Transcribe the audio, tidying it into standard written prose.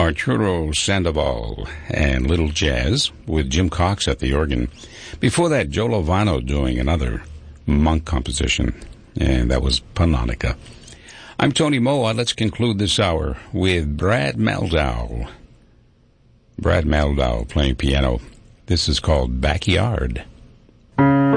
Arturo Sandoval and Little Jazz with Jim Cox at the organ. Before that, Joe Lovano doing another Monk composition, and that was Panonica. I'm Tony Moa. Let's conclude this hour with Brad Mehldau. Brad Mehldau playing piano. This is called Backyard.